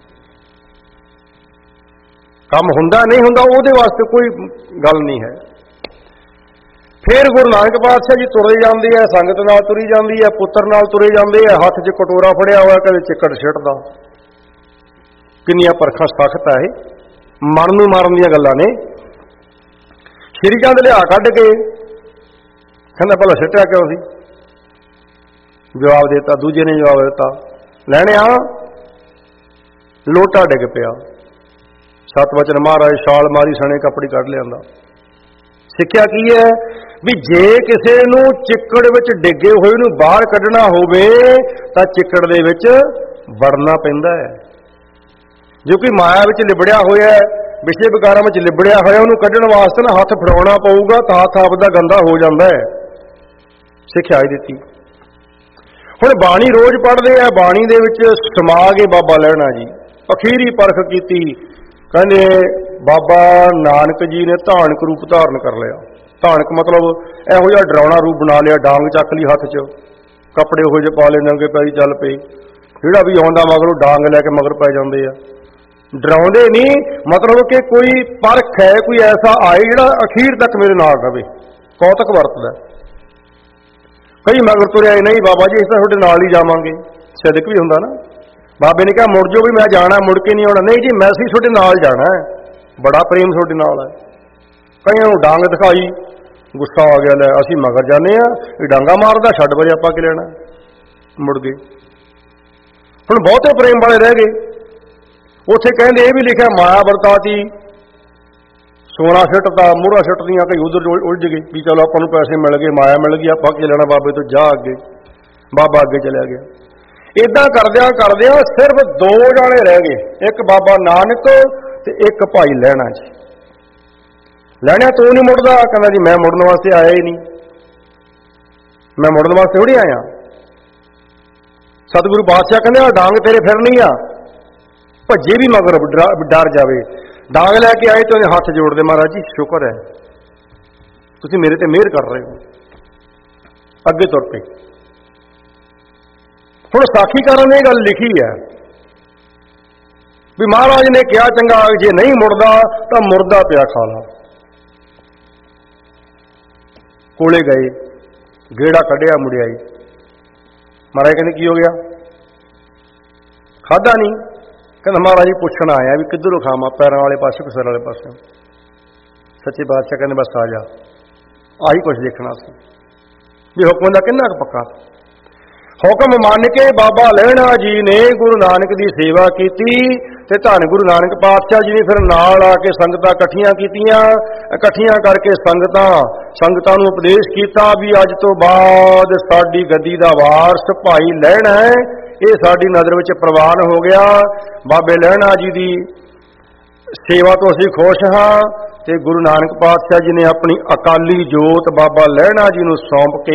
काम हुंदा नहीं हुंदा ਉਹਦੇ वास्ते कोई गल नहीं है। फिर गुरु नानक पातशाह जी तुरे जाते हैं, संगत नाल तुरी जाती है, पुत्र नाल तुरे जाते हैं, हथ 'च कटोरा फड़िया हुआ, कदे चिक्कड़ सिੱਟਦਾ। किन्नियां परखां सख्त है, मन नूं मारन दीयां गल्लां ने। श्री चंद लिया कढ के कहना भला सिੱਟਿਆ क्यों सी? जवाब देता। दूजे ने जवाब दिता, लहणिया लोटा डिग पिया। 7 वचन महाराज छाल मारी, सने कपड़ी कढ लिया। सिੱਖਿਆ की है भी जे किसी नूं चिक्कड़ विच डिगे होए नूं बाहर कढना होवे तां चिक्कड़ दे विच वड़ना पैंदा है। जो कोई माया विच लिबड़िया होया है, विषय विकारां विच लिबड़िया होया, उहनूं कढण वास्ते ना हथ फड़ाउणा पऊगा, तां हथ आपदा गंदा हो जांदा है। सिੱਖਿਆ ही दित्ती। हुण बाणी रोज़ पढ़दे आ, बाणी दे विच समा के बाबा लहणा जी अखीरी परख कीती। कहंदे बाबा नानक जी ने धानक रूप धारण कर लिया। धानक मतलब इहो जिहा डरावना रूप बना लिया, डांग चक ली हथ 'च, कपड़े उहो ਜਿਹੇ पा लए, नंगे पैरी चल पे। जिहड़ा भी आउंदा मगरों डांग लैके मगर पै जांदे आ। डराउंदे नहीं, मतलब कि कोई परख है, कोई ऐसा आए जिहड़ा अखीर तक मेरे नाल रहे, कौतक वरतदा। कई मगर तुरे आए, नहीं बाबा जी इस तो तुहाडे नाल ही जावांगे। सिदक भी हुंदा ना, बाबे ने कहा मुड़ जो भी मैं जाना, मुड़ के नहीं आउणा। नहीं जी मैं सी तुहाडे नाल जाना है, बड़ा प्रेम तुहाडे नाल है। कईयां नूं डांग दिखाई, गुस्सा आ गया, लै असीं मगर जाने आ, ये डांगा मारदा, छड्ड परे आपां की लेना, मुड़ गए। हुण बहुते प्रेम वाले रह गए। उत्थे कहंदे ये भी लिखिआ माया वरताती, सोना सिੱਟਦਾ, ਮੂਹਰਾ सिੱਟਦੀਆਂ, कई उधर उलझ गई भी चलो ਆਪਾਂ ਨੂੰ पैसे मिल गए, माया मिल गई, ਆਪਾਂ ਕੀ ਲੈਣਾ बाबे तो, जा अगे। बाबा अगे चलिया गया। इदां करदियां करदियां सिर्फ 2 जाने रह गए, एक बाबा नानक ते एक भाई लहणा जी। लहणा तू नहीं मुड़दा? कहंदा जी मैं मुड़न वास्ते आया ही नहीं, मैं मुड़न वास्ते थोड़ी आया। सतगुरु पातशाह कहंदे डांग तेरे फिर नहीं आ, भज्जे भी मगर डर जावे। डांग लैके आए तो हाथ जोड़ते, महाराज जी शुक्र है तुसीं मेरे ते मेहर कर रहे हो। अगे तुर पे। हुण साखीकारां ने गल लिखी है भी महाराज ने कहा चंगा जे नहीं मुड़दा तो मुर्दा पिया खा ला। कोले गए, गेड़ा कढ़िया, मुड़ियाई। महाराज कहते की हो गया? खादा नहीं? कहना महाराज जी पुछना आया भी किधरों खावा, पैरों वाले पासों कि सिर वाले पासों। सच्चे बादशाह कहने बस आ जा, आही कुछ देखना सी भी हुक्म का किन्ना पक्का। हुक्म मान के बाबा लहणा जी ने गुरु नानक की सेवा की ते धन गुरु नानक पातशाह जी ने फिर नाल आके संगतां इकट्ठियां कीतियां। इकट्ठियां करके संगतां नूं उपदेश किया भी अज तो बाद साडी गद्दी दा वारस भाई लहणा है, ये साडी नज़र विच प्रवान हो गया। बाबे लहणा जी की सेवा तो असीं खुश हाँ ते गुरु नानक पातशाह जी ने अपनी अकाली जोत बाबा लहणा जी नूं सौंप के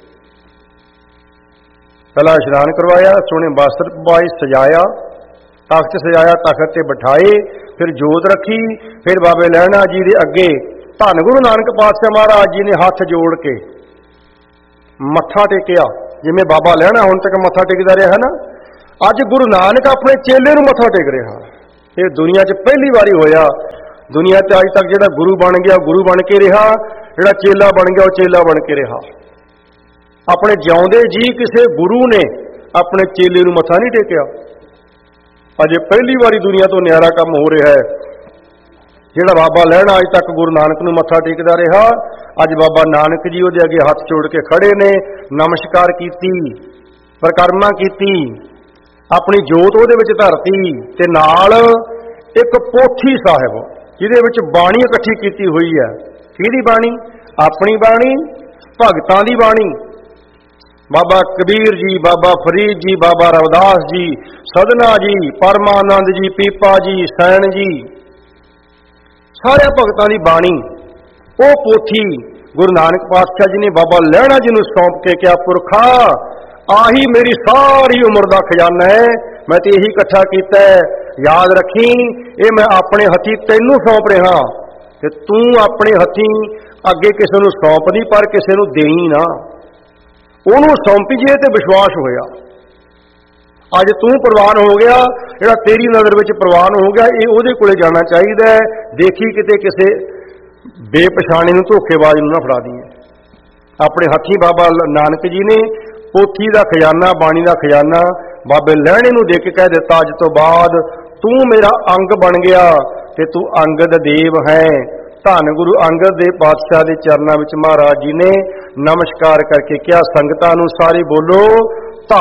पहला इशनान करवाया, सोने वस्त्र पवाए, सजाया, तख्त सजाया, तख्त से बिठाए, फिर जोत रखी, फिर बाबे लहणा जी के अगे ਧੰਨ ਗੁਰੂ ਨਾਨਕ ਪਾਤਸ਼ਾਹ ਮਹਾਰਾਜ ਜੀ ਨੇ ਹੱਥ ਜੋੜ ਕੇ ਮੱਥਾ ਟੇਕਿਆ। ਜਿਵੇਂ ਬਾਬਾ ਲਹਿਣਾ ਹੁਣ ਤੱਕ ਮੱਥਾ ਟੇਕਦਾ ਰਿਹਾ ਨਾ, ਅੱਜ ਗੁਰੂ ਨਾਨਕ ਆਪਣੇ ਚੇਲੇ ਨੂੰ ਮੱਥਾ ਟੇਕ ਰਿਹਾ। ਇਹ ਦੁਨੀਆ 'ਚ ਪਹਿਲੀ ਵਾਰੀ ਹੋਇਆ। ਦੁਨੀਆ 'ਚ ਅੱਜ ਤੱਕ ਜਿਹੜਾ ਗੁਰੂ ਬਣ ਗਿਆ ਗੁਰੂ ਬਣ ਕੇ ਰਿਹਾ, ਜਿਹੜਾ ਚੇਲਾ ਬਣ ਗਿਆ ਉਹ ਚੇਲਾ ਬਣ ਕੇ ਰਿਹਾ। ਆਪਣੇ ਜਿਉਂਦੇ ਜੀ ਕਿਸੇ ਗੁਰੂ ਨੇ ਆਪਣੇ ਚੇਲੇ ਨੂੰ ਮੱਥਾ ਨਹੀਂ ਟੇਕਿਆ। ਅਜੇ ਪਹਿਲੀ ਵਾਰੀ ਦੁਨੀਆ ਤੋਂ ਨਿਆਰਾ ਕੰਮ ਹੋ ਰਿਹਾ ਹੈ। ਜਿਹੜਾ ਬਾਬਾ ਲਹਿਣਾ ਅੱਜ ਤੱਕ ਗੁਰੂ ਨਾਨਕ ਨੂੰ ਮੱਥਾ ਟੇਕਦਾ ਰਿਹਾ, ਅੱਜ ਬਾਬਾ ਨਾਨਕ ਜੀ ਉਹਦੇ ਅੱਗੇ ਹੱਥ ਜੋੜ ਕੇ ਖੜੇ ਨੇ, ਨਮਸਕਾਰ ਕੀਤੀ, ਪਰਿਕਰਮਾ ਕੀਤੀ, ਆਪਣੀ ਜੋਤ ਉਹਦੇ ਵਿੱਚ ਧਰਤੀ, ਤੇ ਨਾਲ ਇੱਕ ਪੋਥੀ ਸਾਹਿਬ ਜਿਹਦੇ ਵਿੱਚ ਬਾਣੀ ਇਕੱਠੀ ਕੀਤੀ ਹੋਈ ਹੈ। ਕਿਹਦੀ ਬਾਣੀ? ਆਪਣੀ ਬਾਣੀ, ਭਗਤਾਂ ਦੀ ਬਾਣੀ। ਬਾਬਾ ਕਬੀਰ ਜੀ, ਬਾਬਾ ਫਰੀਦ ਜੀ, ਬਾਬਾ ਰਵਿਦਾਸ ਜੀ, ਸਦਨਾ ਜੀ, ਪਰਮਾਨੰਦ ਜੀ, ਪੀਪਾ ਜੀ, ਸੈਣ ਜੀ, ਸਾਰੇ ਭਗਤਾਂ ਦੀ ਬਾਣੀ। ਉਹ ਪੋਥੀ ਗੁਰੂ ਨਾਨਕ ਪਾਤਸ਼ਾਹ ਜੀ ਨੇ ਬਾਬਾ ਲਹਿਣਾ ਜੀ ਨੂੰ ਸੌਂਪ ਕੇ ਕਿਹਾ, ਪੁਰਖਾ ਆਹੀ ਮੇਰੀ ਸਾਰੀ ਉਮਰ ਦਾ ਖਜ਼ਾਨਾ ਹੈ, ਮੈਂ ਤੇ ਇਹੀ ਇਕੱਠਾ ਕੀਤਾ ਹੈ, ਯਾਦ ਰੱਖੀ ਇਹ ਮੈਂ ਆਪਣੇ ਹੱਥੀਂ ਤੈਨੂੰ ਸੌਂਪ ਰਿਹਾ, ਤੇ ਤੂੰ ਆਪਣੇ ਹੱਥੀਂ ਅੱਗੇ ਕਿਸੇ ਨੂੰ ਸੌਂਪਦੀ ਪਰ ਕਿਸੇ ਨੂੰ ਦੇਈ ਨਾ। ਉਹਨੂੰ ਸੌਂਪੀ ਜੇ ਤੇ ਵਿਸ਼ਵਾਸ ਹੋਇਆ। ਅੱਜ ਤੂੰ ਪ੍ਰਵਾਨ ਹੋ ਗਿਆ, ਜਿਹੜਾ ਤੇਰੀ ਨਜ਼ਰ ਵਿੱਚ ਪ੍ਰਵਾਨ ਹੋ ਗਿਆ, ਇਹ ਉਹਦੇ ਕੋਲੇ ਜਾਣਾ ਚਾਹੀਦਾ ਹੈ। ਦੇਖੀ ਕਿਤੇ ਕਿਸੇ ਬੇਪਛਾਣੇ ਨੂੰ ਧੋਖੇਬਾਜ਼ ਨੂੰ ਨਾ ਫੜਾ ਦਈਏ। ਆਪਣੇ ਹੱਥੀਂ ਬਾਬਾ ਨਾਨਕ ਜੀ ਨੇ ਪੋਥੀ ਦਾ ਖਜ਼ਾਨਾ, ਬਾਣੀ ਦਾ ਖਜ਼ਾਨਾ ਬਾਬੇ ਲਹਿਣੇ ਨੂੰ ਦੇ ਕੇ ਕਹਿ ਦਿੱਤਾ, ਅੱਜ ਤੋਂ ਬਾਅਦ ਤੂੰ ਮੇਰਾ ਅੰਗ ਬਣ ਗਿਆ ਤੇ ਤੂੰ ਅੰਗਦ ਦੇਵ ਹੈ। ਧੰਨ ਗੁਰੂ ਅੰਗਦ ਦੇਵ ਪਾਤਸ਼ਾਹ ਦੇ ਚਰਨਾਂ ਵਿੱਚ ਮਹਾਰਾਜ ਜੀ ਨੇ ਨਮਸਕਾਰ ਕਰਕੇ ਕਿਹਾ, ਸੰਗਤਾਂ ਨੂੰ ਸਾਰੇ ਬੋਲੋ